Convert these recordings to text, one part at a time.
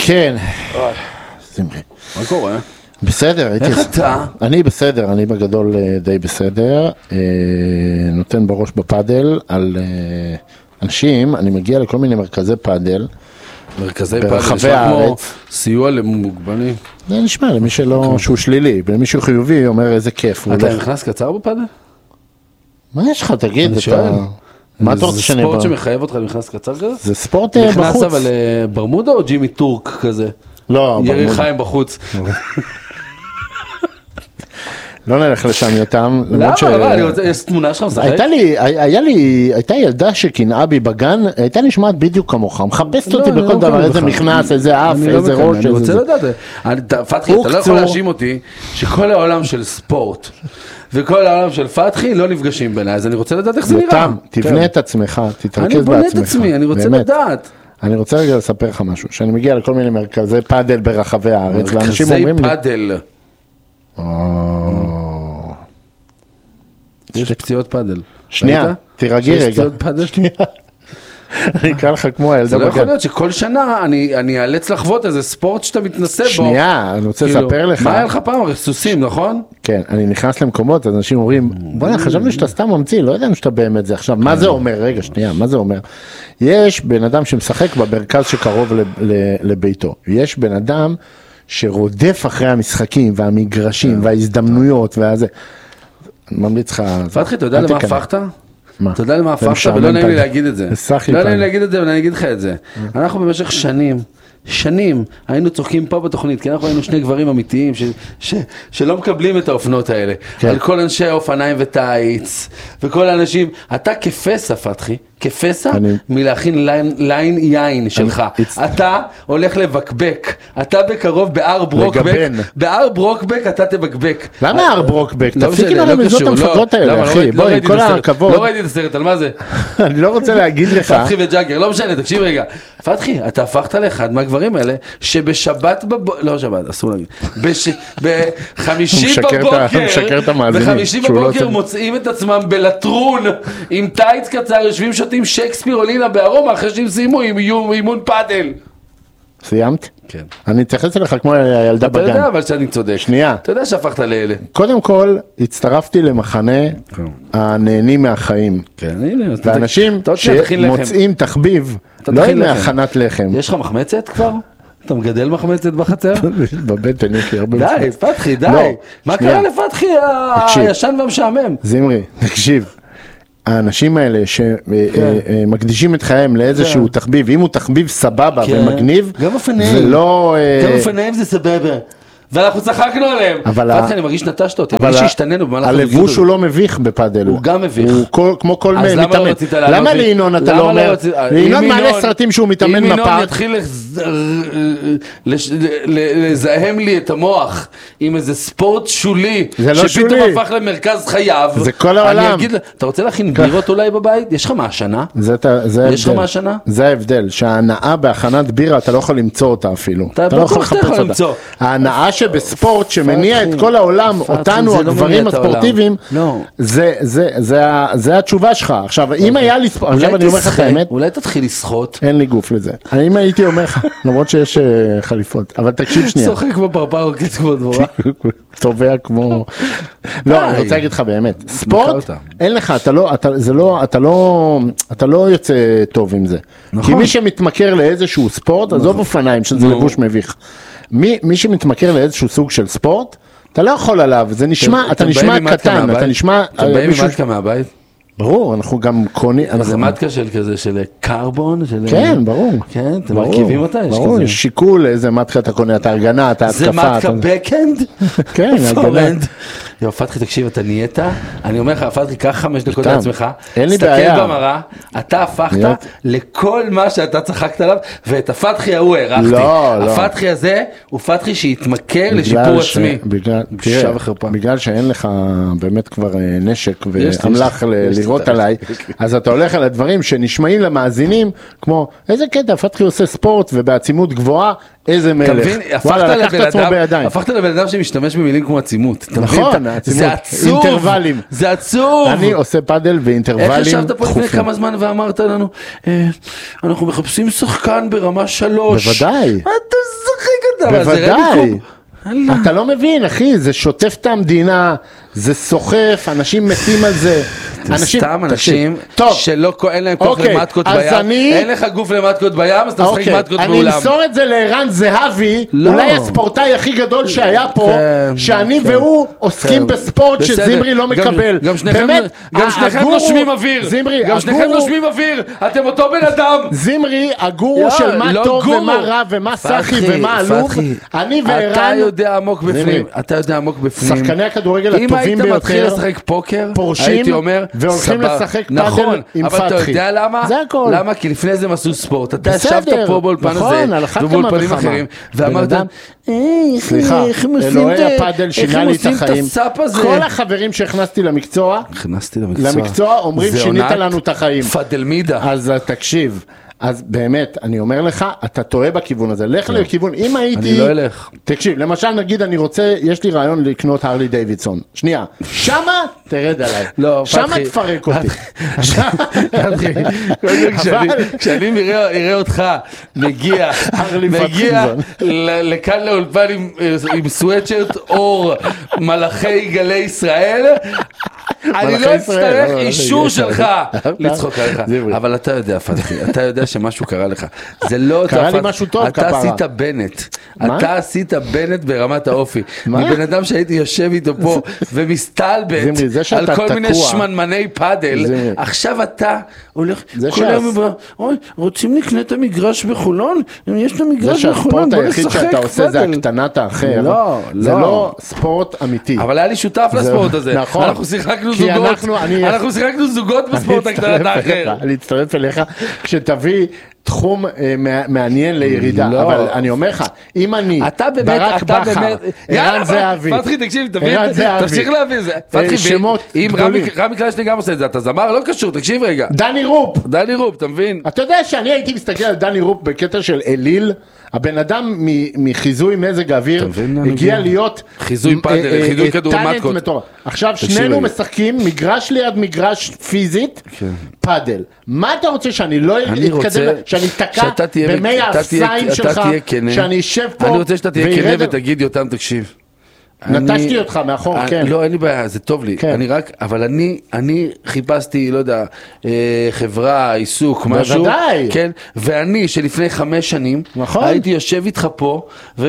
כן. זמרי. מה קורה? בסדר, איך אתה? אני בסדר, אני בגדול די בסדר, נותן בראש בפאדל על אנשים, אני מגיע לכל מיני מרכזי פאדל, מרכזי פאדל, ברחבי הארץ. סיוע למוגבלים. זה נשמע למי שלא, שהוא שלילי, ולמי שהוא חיובי אומר איזה כיף. אתה נכנס קצר בפאדל? מה יש לך, תגיד, אני שואל. מה אתה רוצה שאני... זה ספורט שמחייב אותך נכנס קצר כזה? זה ספורט בחוץ. נכנס אבל ברמודה או ג'ימי טורק כזה? לא, ירי חיים בחוץ. לא נלך לשם יותם. למה? יש תמונה שלך משחק? הייתה ילדה שקנאה בי בגן, הייתה נשמעת בדיוק כמוך, מחפשת אותי בכל דבר, איזה מכנס, איזה אף, איזה ראש. אני רוצה לדעת, פתחי, אתה לא יכול להאשים אותי שכל העולם של ספורט וכל העולם של פתחי לא נפגשים ביניי, אז אני רוצה לדעת איך זה נראה. יותם, תבנה את עצמך, תתרכז בעצמך. אני בונה את עצמי, אני רוצה לדעת. אני רוצה רגע לספר לך משהו, שאני מגיע לכל מיני מרכזי פאדל ברחבי הארץ, ואנשים אומרים לי... מרכזי פאדל. יש פציעות פאדל. שנייה, תירגעי רגע. שנייה. אני אקרא לך כמו הילדה זה בגן. לא יכול להיות שכל שנה אני אאלץ לחוות איזה ספורט שאתה מתנסה בו. שנייה, אני רוצה לספר לך. מה היה לך פעם? סוסים, נכון? כן, אני נכנס למקומות, אז אנשים אומרים, בוא'נה, חשבנו שאתה סתם ממציא, לא ידענו שאתה באמת זה. עכשיו, מה זה אומר? רגע, שנייה, מה זה אומר? יש בן אדם שמשחק במרכז שקרוב לביתו. יש בן אדם שרודף אחרי המשחקים והמגרשים וההזדמנויות והזה. אני ממליץ לך... פתחי, אתה יודע למה הפכת? מה? אתה יודע למה הפכת? ולא נעים לי להגיד את זה. לא נעים לי להגיד את זה, אבל אני אגיד לך את זה. אנחנו במשך שנים היינו צוחקים פה בתוכנית, כי אנחנו היינו שני גברים אמיתיים שלא מקבלים את האופנות האלה. על כל אנשי האופניים וטייץ, וכל האנשים, אתה כפסע, פתחי, כפסע מלהכין ליין יין שלך. אתה הולך לבקבק, אתה בקרוב באר ברוקבק אתה תבקבק. למה הר ברוקבק? תפסיק עם הרמיזות המפגרות האלה, אחי. בוא, עם כל הכבוד. לא ראיתי את הסרט, על מה זה? אני לא רוצה להגיד לך. פתחי וג'אגר, לא משנה, תקשיב רגע. פתחי, אתה הפכת לאחד מהגברים האלה, שבשבת לא שבת, אסור להגיד. בחמישי בבוקר מוצאים את עצמם בלטרון, עם טייץ קצר, יושבים שותים שייקספיר או לילה בארומה, אחרי שהם סיימו עם אימון פאדל. סיימת? כן. אני אתייחס אליך כמו הילדה בגן. אתה יודע אבל שאני צודק. שנייה. אתה יודע שהפכת לאלה. קודם כל, הצטרפתי למחנה הנהנים מהחיים. כן, הנה. ואנשים שמוצאים תחביב, לא עם מהכנת לחם. יש לך מחמצת כבר? אתה מגדל מחמצת בחצר? בבטן יש לי הרבה מחמצת. די, פתחי, די. מה קרה לפתחי הישן והמשעמם? זמרי, תקשיב. האנשים האלה שמקדישים את חייהם לאיזשהו תחביב, אם הוא תחביב סבבה ומגניב, זה לא... גם אופניים זה סבבה. ואנחנו צחקנו עליהם. פתחי, אני מרגיש נטשת אותי. אבל הלבוש הוא לא מביך בפאדל. הוא גם מביך. הוא כמו כל מתאמן. למה לינון אתה לא אומר? לינון מעלה סרטים שהוא מתאמן מפאק. אם ינון יתחיל לזהם לי את המוח עם איזה ספורט שולי, שפתאום הפך למרכז חייו. זה כל העולם. אתה רוצה להכין בירות אולי בבית? יש לך מהשנה? יש לך מהשנה? זה ההבדל, שההנאה בהכנת בירה אתה לא יכול למצוא אותה אפילו. אתה לא יכול לחפש אותה. ההנאה שבספורט שמניע את כל העולם, אותנו הגברים הספורטיביים, זה התשובה שלך. עכשיו, אם היה לי ספורט, עכשיו אני אומר לך את האמת, אולי תתחיל לשחות. אין לי גוף לזה. אם הייתי אומר לך, למרות שיש חליפות, אבל תקשיב שנייה. שוחק כמו פרפר, רוקד כמו דבורה. טובע כמו... לא, אני רוצה להגיד לך באמת, ספורט, אין לך, אתה לא יוצא טוב עם זה. כי מי שמתמכר לאיזשהו ספורט, עזוב אופניים, שזה לבוש מביך. מי שמתמכר לאיזשהו סוג של ספורט, אתה לא יכול עליו, זה נשמע, אתה נשמע קטן, אתה נשמע... אתם באים עם מתקה מהבית? ברור, אנחנו גם קונים... זה מתקה של כזה, של קרבון? כן, ברור. כן, אתם מרכיבים אותה? ברור, יש שיקול איזה מתקה אתה קונה, את ההרגנה, את ההתקפה. זה מתקה בקאנד? כן, ההרגנה. יו, פתחי, תקשיב, אתה נהיית, אני אומר לך, פתחי, קח 5 דקות לעצמך, אין לי בעיה. תסתכל במראה, אתה הפכת לכל מה שאתה צחקת עליו, ואת הפתחי ההוא הערכתי. לא, לא. הפתחי הזה הוא פתחי שהתמכר לשיפור עצמי. בגלל שאין לך באמת כבר נשק והמלך לירות עליי, אז אתה הולך על הדברים שנשמעים למאזינים, כמו איזה קטע, פתחי עושה ספורט ובעצימות גבוהה, איזה מלך. וואלה, לקח את עצמו בידיים. הפכת לבן אדם שמשתמש במילים כמו עצימות. נכון, זה עצוב. אינטרוולים. זה עצוב. אני עושה פאדל ואינטרוולים איך ישבת פה לפני כמה זמן ואמרת לנו, אנחנו מחפשים שחקן ברמה 3. בוודאי. מה אתה אבל זה רמי קוב. אתה לא מבין, אחי, זה שוטף את המדינה, זה סוחף, אנשים מתים על זה. סתם אנשים שלא, אין להם כוח למטקות בים, אין לך גוף למטקות בים, אז אתה משחק מטקות באולם. אני אמסור את זה לערן זהבי, אולי הספורטאי הכי גדול שהיה פה, שאני והוא עוסקים בספורט שזימרי לא מקבל. גם שניכם נושמים אוויר, גם שניכם נושמים אוויר, אתם אותו בן אדם. זימרי, הגורו של מה טוב ומה רע ומה סחי ומה אלוף, אני וערן, אתה יודע עמוק בפנים, שחקני הכדורגל הטובים ביותר, אם היית מתחיל לשחק פוקר, הייתי אומר, והולכים לשחק פאדל עם פתחי. אבל אתה יודע למה? זה הכל. למה? כי לפני זה הם עשו ספורט. אתה ישבת פה באולפן הזה, ובאולפנים אחרים, ואמרת, סליחה, אלוהי הפאדל שינה לי את החיים. כל החברים שהכנסתי למקצוע, אומרים שינית לנו את החיים. פאדלמידה. אז תקשיב. אז באמת, אני אומר לך, אתה טועה בכיוון הזה, לך לכיוון, אם הייתי... אני לא אלך. תקשיב, למשל נגיד אני רוצה, יש לי רעיון לקנות הרלי דיווידסון, שנייה, שמה תרד עליי, שמה תפרק אותי. כשאני אראה אותך מגיע לכאן לאולפן עם סוואטשרט אור מלאכי גלי ישראל, אני לא אצטרך אישור שלך לצחוק עליך, אבל אתה יודע פתחי, אתה יודע שמשהו קרה לך, זה לא קרה לי משהו טוב, אתה עשית בנט, אתה עשית בנט ברמת האופי, מבן אדם שהייתי יושב איתו פה ומסתלבט על כל מיני שמנמני פאדל, עכשיו אתה הולך, רוצים לקנות את המגרש בחולון, יש את המגרש בחולון, בוא נשחק הספורט היחיד שאתה עושה זה הקטנת האחר, זה לא ספורט אמיתי, אבל היה לי שותף לספורט הזה, אנחנו שיחקנו זוגות בספורט הקטנת האחר, אני אצטרף אליך כשתביא תחום מעניין לירידה, אבל אני אומר לך, אם אני, ברק בכר, ערן זהבי, פתחי תקשיב, תמשיך להביא זה, אם רמי קלשני גם עושה את זה, אתה זמר לא קשור, תקשיב רגע, דני רופ, אתה מבין? אתה יודע שאני הייתי מסתכל על דני רופ בקטע של אליל, הבן אדם מחיזוי מזג האוויר הגיע להיות חיזוי פאדל, חיזוי כדור מתקות. עכשיו שנינו משחקים מגרש ליד מגרש פיזית, פאדל. מה אתה רוצה שאני לא אתקדם, שאני תקע במי האפסיים שלך, שאני אשב פה? אני רוצה שאתה תהיה כנה ותגיד יותם תקשיב. נטשתי אותך מאחור, כן. לא, אין לי בעיה, זה טוב לי. אני רק, אבל אני חיפשתי, לא יודע, חברה, עיסוק, משהו. בוודאי. כן, ואני, שלפני 5 שנים, הייתי יושב איתך פה,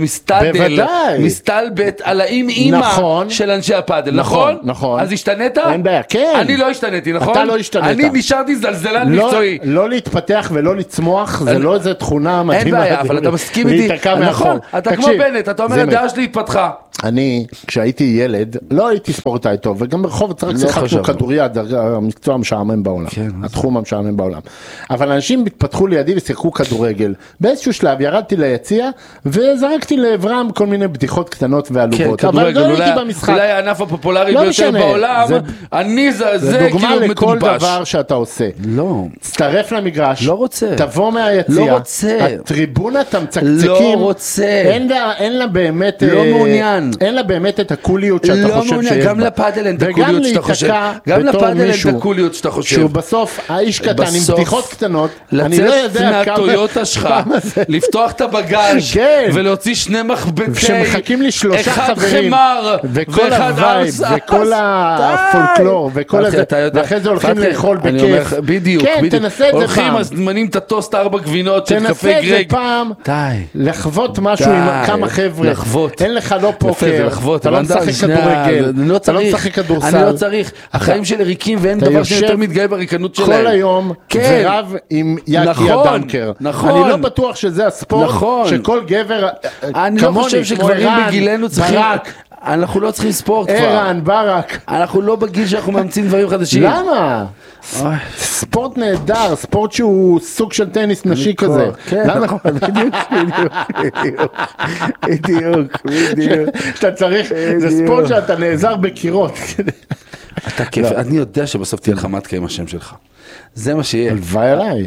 ומסתלבט על האם אימא של אנשי הפאדל, נכון? נכון. אז השתנית? אין בעיה, כן. אני לא השתניתי, נכון? אתה לא השתנית. אני נשארתי זלזלן מקצועי. לא להתפתח ולא לצמוח, זה לא איזה תכונה מדהימה. אין בעיה, אבל אתה מסכים איתי. נכון, אתה כמו בנט, אתה אומר, הדעה שלי התפתחה. אני, כשהייתי ילד, לא הייתי ספורטאי טוב, וגם ברחוב צריך שיחקנו כדוריד, המקצוע המשעמם בעולם, התחום המשעמם בעולם. אבל אנשים התפתחו לידי ושיחקו כדורגל. באיזשהו שלב ירדתי ליציע, וזרקתי לעברם כל מיני בדיחות קטנות ועלובות. אבל לא הייתי במשחק. אולי הענף הפופולרי ביותר בעולם, זה דוגמה לכל דבר שאתה עושה. לא. תצטרף למגרש. לא רוצה. תבוא מהיציע. לא רוצה. הטריבונה תמצקצקים. לא רוצה. אין לה באמת... לא מעוניין. אין לה באמת את הקוליות שאתה חושב שיש בה. גם לפאדל אין את הקוליות שאתה חושב. גם לפאדל אין את הקוליות שאתה חושב. שהוא בסוף האיש קטן עם בדיחות קטנות, אני לא יודע לצאת מהטויוטה שלך, לפתוח את הבגאז' ולהוציא 2 מחבטי, שמחכים לי 3 חברים, חמר, וכל הווייב, וכל הפולקלור, וכל הזה, ואחרי זה הולכים לאכול בכיף. בדיוק, כן, תנסה את זה פעם. הולכים, אז מנים את הטוסט 4 גבינות של קפה גרג. תנסה את זה פעם, לחוות משהו עם כמה חבר'ה. אין לך לא פוקר, אתה לא משחק כדורגל, אתה לא משחק כדורסל. אני לא צריך, החיים שלי ריקים ואין דבר שיותר מתגאה בריקנות שלהם. כל היום ורב עם יקי הדנקר. אני לא בטוח שזה הספורט שכל גבר אני לא חושב שגברים בגילנו צריכים, אנחנו לא צריכים ספורט כבר. ערן, ברק. אנחנו לא בגיל שאנחנו מאמצים דברים חדשים. למה? ספורט נהדר, ספורט שהוא סוג של טניס נשי כזה. למה? בדיוק. שאתה צריך, זה ספורט שאתה נעזר בקירות. אתה כיף, אני יודע שבסוף תהיה לך מתקה עם השם שלך. זה מה שיהיה. הלוואי עליי.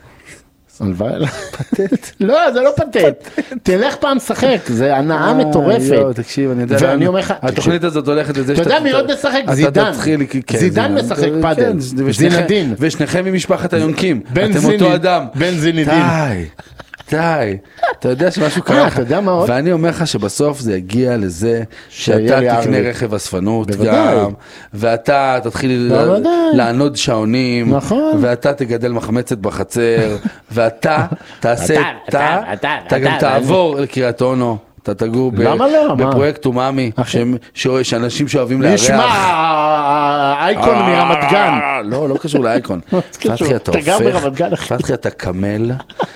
פטט. לא, זה לא פטט. תלך פעם שחק, זה הנאה מטורפת. תקשיב, אני יודע. ואני אומר לך, התוכנית הזאת הולכת לזה אתה יודע מי עוד משחק? זידן. זידן משחק פאדל. זינדין. ושניכם ממשפחת היונקים. אתם אותו אדם. בן זינדין. די. אתה יודע שמשהו קרה לך, ואני אומר לך שבסוף זה יגיע לזה שאתה תקנה רכב אספנות גם, ואתה תתחיל לענוד שעונים, ואתה תגדל מחמצת בחצר, ואתה תעשה, אתה גם תעבור לקריית אונו, אתה תגור בפרויקט אומאמי, שאנשים שאוהבים לארח. נשמע אייקון מרמת גן. לא קשור לאייקון. פתחי אתה קמל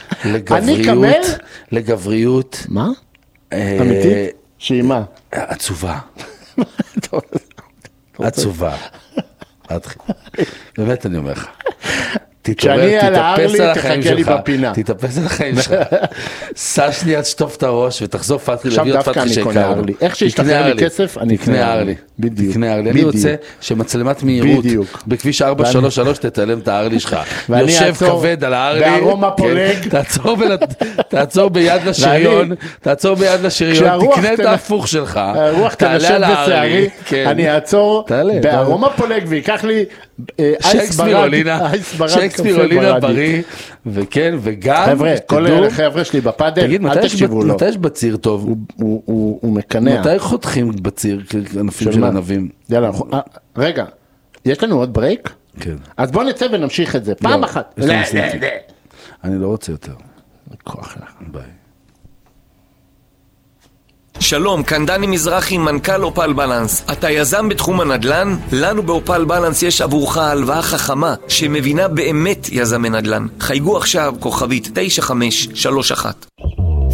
לגבריות. מה? אמיתית? שהיא מה? עצובה. עצובה. באמת אני אומר לך. כשאני על הארלי, תחכה לי בפינה. תתאפס על החיים שלך. סע שנייה, תשטוף את הראש ותחזור פתחי, להביא עוד פתחי שהכרנו. איך שישתחרר לי כסף, אני אקנה ארלי. בדיוק. אני רוצה שמצלמת מהירות בכביש 433 תתעלם את הארלי שלך. יושב כבד על הארלי. בארומה פולג. תעצור ביד לשריון. תקנה את ההפוך שלך. הרוח תנשב בשערי. אני אעצור בארומה פולג ויקח לי שייקספירולינה בריא, וכן, וגם... חבר'ה, כל אלה חבר'ה שלי בפאדל, אל תקשיבו לו. מתי יש בציר טוב? הוא מקנע. מתי חותכים בציר ענפים של ענבים? יאללה, רגע, יש לנו עוד ברייק? כן. אז בוא נצא ונמשיך את זה, פעם אחת. אני לא רוצה יותר. כוח לך. ביי. שלום, כאן דני מזרחי, מנכ"ל אופל בלנס. אתה יזם בתחום הנדל"ן? לנו באופל בלנס יש עבורך הלוואה חכמה שמבינה באמת יזמי נדל"ן. חייגו עכשיו כוכבית 9531.